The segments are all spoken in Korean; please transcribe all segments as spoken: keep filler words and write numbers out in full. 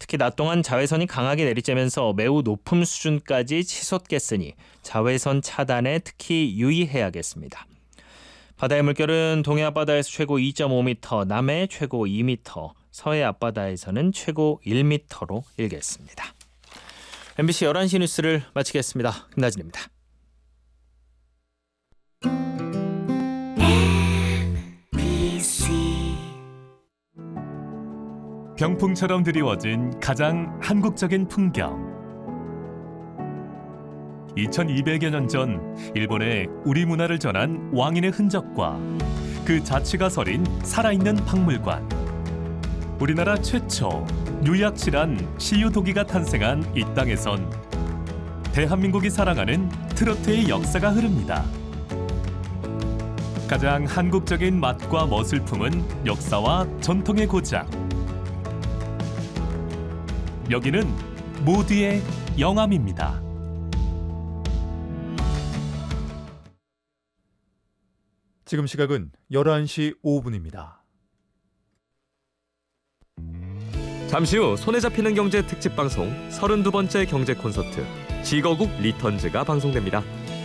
특히 낮 동안 자외선이 강하게 내리쬐면서 매우 높은 수준까지 치솟겠으니 자외선 차단에 특히 유의해야겠습니다. 바다의 물결은 동해 앞바다에서 최고 이 점 오 미터, 남해 최고 이 미터, 서해 앞바다에서는 최고 일 미터로 일겠습니다. 엠비씨 열한 시 뉴스를 마치겠습니다. 김나진입니다. 병풍처럼 드리워진 가장 한국적인 풍경. 이천이백여 년 전 일본에 우리 문화를 전한 왕인의 흔적과 그 자취가 서린 살아있는 박물관. 우리나라 최초 유약실한 시유도기가 탄생한 이 땅에선 대한민국이 사랑하는 트로트의 역사가 흐릅니다. 가장 한국적인 맛과 멋을 품은 역사와 전통의 고장. 여기는 모두의 영암입니다. 지금 시각은 열한 시 오 분입니다. 잠시 후 손에 잡히는 경제 특집 방송 서른두 번째 경제 콘서트 직어국 리턴즈가 방송됩니다.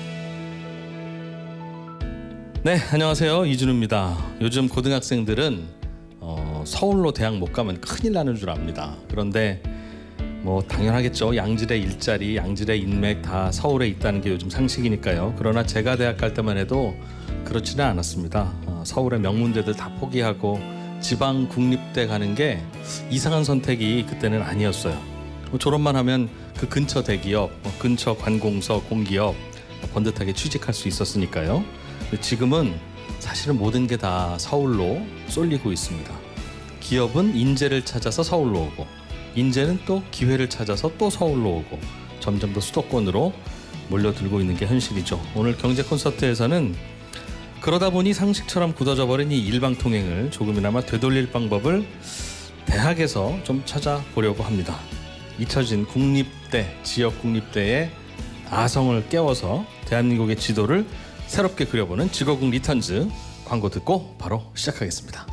네, 안녕하세요. 이준우입니다. 요즘 고등학생들은 어, 서울로 대학 못 가면 큰일 나는 줄 압니다. 그런데 뭐 당연하겠죠. 양질의 일자리, 양질의 인맥 다 서울에 있다는 게 요즘 상식이니까요. 그러나 제가 대학 갈 때만 해도 그렇지는 않았습니다. 어, 서울의 명문대들 다 포기하고 지방 국립대 가는 게 이상한 선택이 그때는 아니었어요. 뭐 졸업만 하면 그 근처 대기업, 뭐 근처 관공서, 공기업 번듯하게 취직할 수 있었으니까요. 근데 지금은 사실은 모든 게 다 서울로 쏠리고 있습니다. 기업은 인재를 찾아서 서울로 오고, 인재는 또 기회를 찾아서 또 서울로 오고, 점점 더 수도권으로 몰려들고 있는 게 현실이죠. 오늘 경제 콘서트에서는 그러다 보니 상식처럼 굳어져 버린 이 일방통행을 조금이나마 되돌릴 방법을 대학에서 좀 찾아보려고 합니다. 잊혀진 국립대, 지역 국립대의 아성을 깨워서 대한민국의 지도를 새롭게 그려보는 직어국 리턴즈, 광고 듣고 바로 시작하겠습니다.